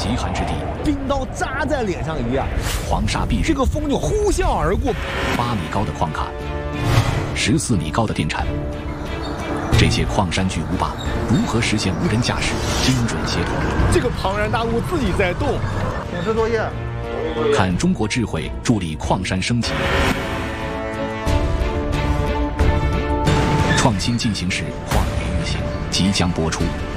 极寒之地， 冰刀扎在脸上一样， 黄沙蔽日， 这个风就呼啸而过。 8米高的矿卡，14米高的电铲，这些矿山巨无霸如何实现无人驾驶、精准协同？ 这个庞然大物自己在动。 请示作业。 看中国智慧助力矿山升级。创新进行时，旷野运行即将播出。